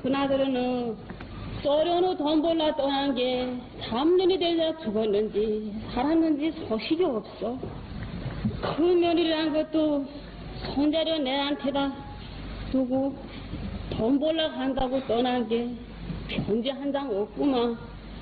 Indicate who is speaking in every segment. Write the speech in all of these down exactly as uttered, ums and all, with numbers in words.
Speaker 1: 큰아들은 소련으로 돈 벌러 떠난 게 삼 년이 되자 죽었는지 살았는지 소식이 없어. 그 며느리란 것도 손자려 내한테다 두고 돈 벌러 간다고 떠난 게 편지 한 장 없구만.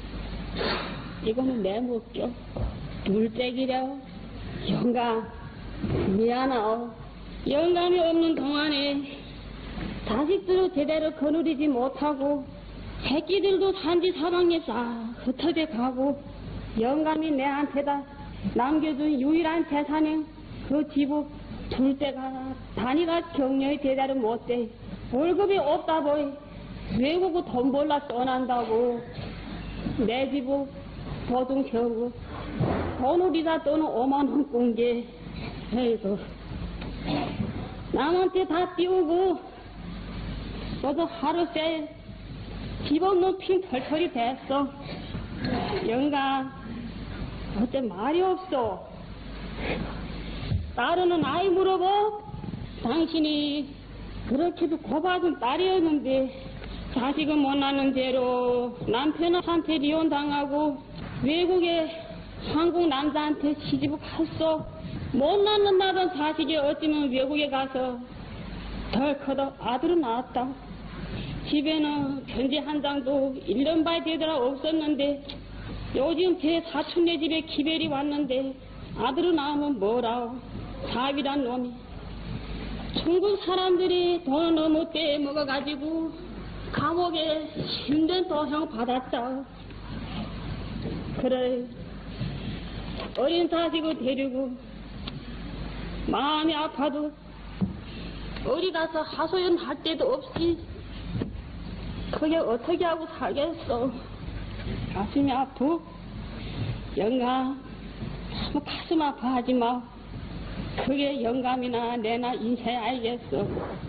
Speaker 1: 이거는 내 몫겨. 둘째기려. 영감 미안하오. 영감이 없는 동안에 자식들을 제대로 거느리지 못하고 새끼들도 산지 사방에 싹 흩어져 가고 영감이 내한테다 남겨준 유일한 재산인 그 집을 둘째가 단위가 격려히 제대로 못돼. 월급이 없다 보이 외국으로 돈 벌러 떠난다고 내 집을 보증 세우고 돈우리다 또는 오만 원 꾼게 에이구 남한테 다 띄우고 너도 하루 새 집 없는 핀 털털이 됐어. 영감 어째 말이 없어. 딸은 아이 물어보. 당신이 그렇게도 고받은 딸이었는데 자식은 못 낳는 죄로 남편한테 이혼당하고 외국에 한국 남자한테 시집을 갔어. 못 낳는 날은 자식이 어쩌면 외국에 가서 덜 커도 아들은 낳았다. 집에는 편지 한 장도 일 년 봐야 되더라 없었는데 요즘 제 사촌네 집에 기별이 왔는데 아들을 낳으면 뭐라오. 사위란 놈이 중국 사람들이 돈을 너무 떼먹어가지고 감옥에 힘든 도형 받았다. 그래 어린 자식을 데리고 마음이 아파도 어디 가서 하소연 할 데도 없이 그게 어떻게 하고 살겠어. 가슴이 아프. 영감 너무 가슴 아파하지 마. 그게 영감이나 내나 인생 알겠어.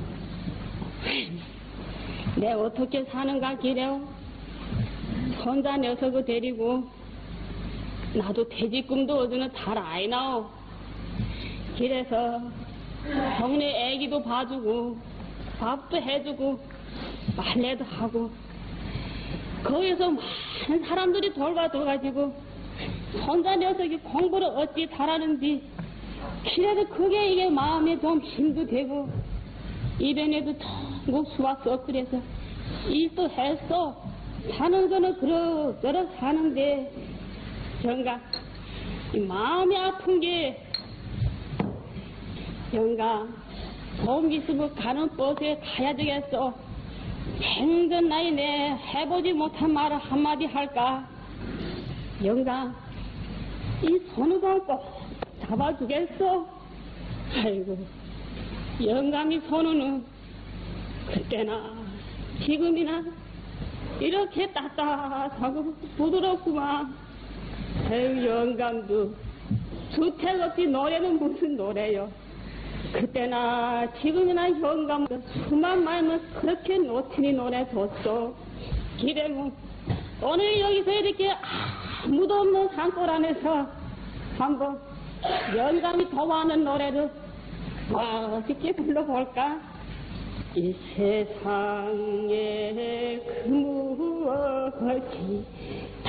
Speaker 1: 내 어떻게 사는가 기래요. 손자 녀석을 데리고 나도 퇴직금도 얻으는 잘 아이 나오. 그래서 동네 애기도 봐주고 밥도 해주고 말래도 하고 거기서 많은 사람들이 돌봐줘가지고 손자 녀석이 공부를 어찌 잘하는지 그래도 그게 이게 마음에 좀 힘도 되고 이번에도 전국 수학 수업 그래서 일도 했어. 사는 거는 그럭저럭 사는데 영감 이 마음이 아픈 게 영감 돈 있으면 가는 버스에 가야 되겠어. 생전 나이 내 해보지 못한 말을 한마디 할까. 영감 이 손을 잡고 잡아주겠어. 아이고 영감이 손은 그때나 지금이나 이렇게 따뜻하고 부드럽구만. 아유 영감도 주택 없이 노래는 무슨 노래요. 그때나 지금이나 영감 수만 말면 그렇게 노친이 노래 줬어. 기대면 오늘 여기서 이렇게 아무도 없는 산골 안에서 한번 영감이 좋아하는 노래를 멋있게 불러볼까? 이 세상에 그 무엇이